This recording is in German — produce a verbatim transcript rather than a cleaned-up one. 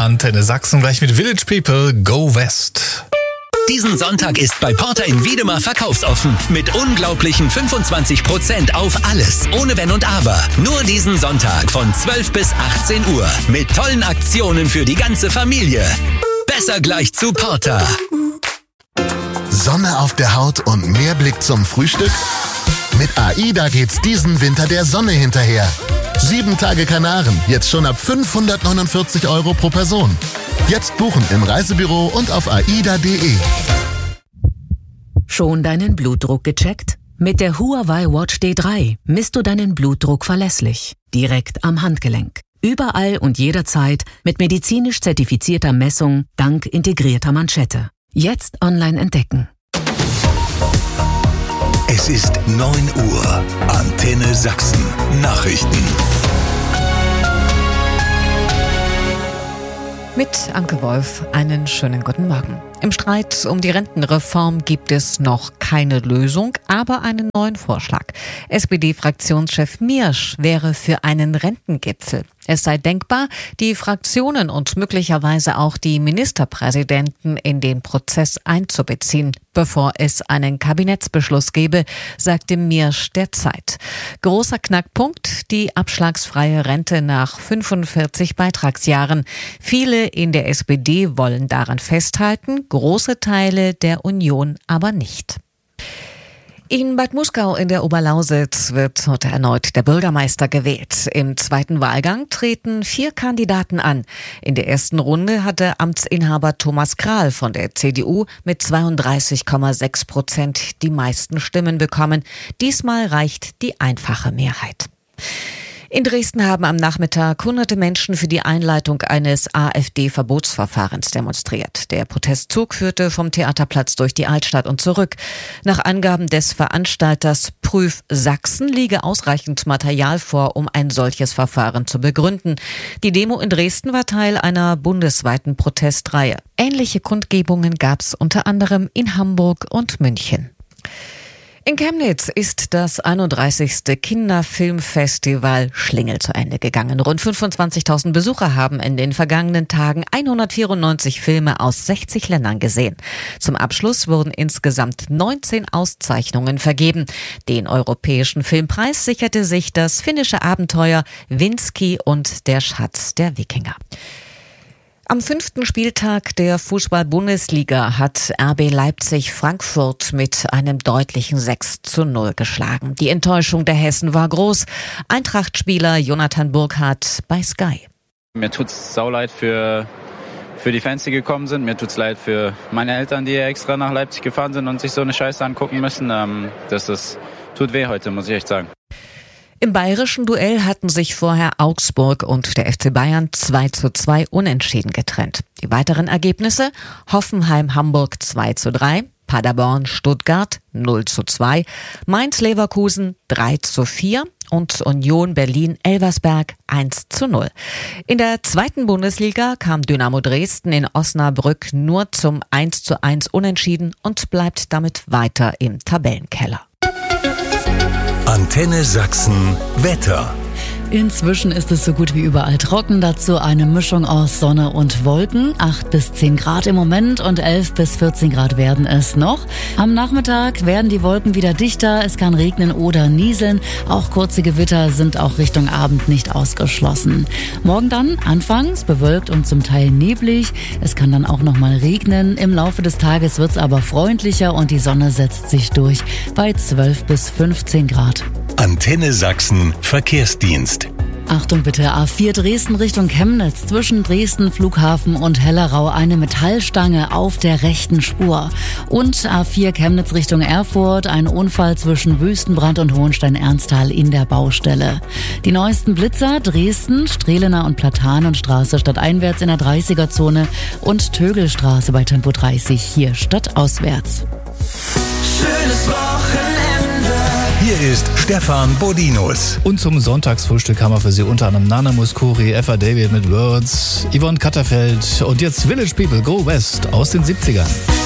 Antenne Sachsen, gleich mit Village People, Go West. Diesen Sonntag ist bei Porter in Wiedemar verkaufsoffen. Mit unglaublichen fünfundzwanzig Prozent auf alles. Ohne Wenn und Aber. Nur diesen Sonntag von zwölf bis achtzehn Uhr. Mit tollen Aktionen für die ganze Familie. Besser gleich zu Porter. Sonne auf der Haut und mehr Blick zum Frühstück? Mit AIDA geht's diesen Winter der Sonne hinterher. Sieben Tage Kanaren, jetzt schon ab fünfhundertneunundvierzig Euro pro Person. Jetzt buchen im Reisebüro und auf aida punkt de. Schon deinen Blutdruck gecheckt? Mit der Huawei Watch D drei misst du deinen Blutdruck verlässlich, direkt am Handgelenk. Überall und jederzeit mit medizinisch zertifizierter Messung dank integrierter Manschette. Jetzt online entdecken. Es ist neun Uhr. Antenne Sachsen. Nachrichten. Mit Anke Wolf einen schönen guten Morgen. Im Streit um die Rentenreform gibt es noch keine Lösung, aber einen neuen Vorschlag. S P D-Fraktionschef Miersch wäre für einen Rentengipfel. Es sei denkbar, die Fraktionen und möglicherweise auch die Ministerpräsidenten in den Prozess einzubeziehen, bevor es einen Kabinettsbeschluss gebe, sagte Miersch der Zeit. Großer Knackpunkt, die abschlagsfreie Rente nach fünfundvierzig Beitragsjahren. Viele in der S P D wollen daran festhalten, große Teile der Union aber nicht. In Bad Muskau in der Oberlausitz wird heute erneut der Bürgermeister gewählt. Im zweiten Wahlgang treten vier Kandidaten an. In der ersten Runde hatte Amtsinhaber Thomas Krahl von der C D U mit zweiunddreißig Komma sechs Prozent die meisten Stimmen bekommen. Diesmal reicht die einfache Mehrheit. In Dresden haben am Nachmittag hunderte Menschen für die Einleitung eines AfD-Verbotsverfahrens demonstriert. Der Protestzug führte vom Theaterplatz durch die Altstadt und zurück. Nach Angaben des Veranstalters Prüf Sachsen liege ausreichend Material vor, um ein solches Verfahren zu begründen. Die Demo in Dresden war Teil einer bundesweiten Protestreihe. Ähnliche Kundgebungen gab es unter anderem in Hamburg und München. In Chemnitz ist das einunddreißigste Kinderfilmfestival Schlingel zu Ende gegangen. Rund fünfundzwanzigtausend Besucher haben in den vergangenen Tagen hundertvierundneunzig Filme aus sechzig Ländern gesehen. Zum Abschluss wurden insgesamt neunzehn Auszeichnungen vergeben. Den Europäischen Filmpreis sicherte sich das finnische Abenteuer Winski und der Schatz der Wikinger. Am fünften Spieltag der Fußball-Bundesliga hat R B Leipzig Frankfurt mit einem deutlichen sechs zu null geschlagen. Die Enttäuschung der Hessen war groß. Eintracht-Spieler Jonathan Burkhardt bei Sky. Mir tut's sauleid für, für die Fans, die gekommen sind. Mir tut's leid für meine Eltern, die extra nach Leipzig gefahren sind und sich so eine Scheiße angucken müssen. Ähm, das ist, tut weh heute, muss ich echt sagen. Im bayerischen Duell hatten sich vorher Augsburg und der F C Bayern zwei zu zwei unentschieden getrennt. Die weiteren Ergebnisse: Hoffenheim-Hamburg zwei zu drei, Paderborn-Stuttgart null zu zwei, Mainz-Leverkusen drei zu vier und Union Berlin-Elversberg eins zu null. In der zweiten Bundesliga kam Dynamo Dresden in Osnabrück nur zum eins zu eins Unentschieden und bleibt damit weiter im Tabellenkeller. Antenne Sachsen Wetter. Inzwischen ist es so gut wie überall trocken, dazu eine Mischung aus Sonne und Wolken. acht bis zehn Grad im Moment und elf bis vierzehn Grad werden es noch. Am Nachmittag werden die Wolken wieder dichter, es kann regnen oder nieseln. Auch kurze Gewitter sind auch Richtung Abend nicht ausgeschlossen. Morgen dann anfangs bewölkt und zum Teil neblig. Es kann dann auch noch mal regnen. Im Laufe des Tages wird es aber freundlicher und die Sonne setzt sich durch bei zwölf bis fünfzehn Grad. Antenne Sachsen Verkehrsdienst. Achtung bitte, A vier Dresden Richtung Chemnitz, zwischen Dresden Flughafen und Hellerau eine Metallstange auf der rechten Spur. Und A vier Chemnitz Richtung Erfurt, ein Unfall zwischen Wüstenbrand und Hohenstein-Ernsthal in der Baustelle. Die neuesten Blitzer: Dresden, Strehlener und Platanenstraße stadteinwärts in der dreißiger-Zone und Tögelstraße bei Tempo dreißig hier stadtauswärts. Schönes Wochenende. Hier ist Stefan Bodinus. Und zum Sonntagsfrühstück haben wir für Sie unter anderem Nana Mouskouri, Eva David mit Words, Yvonne Katterfeld und jetzt Village People, Go West aus den siebzigern.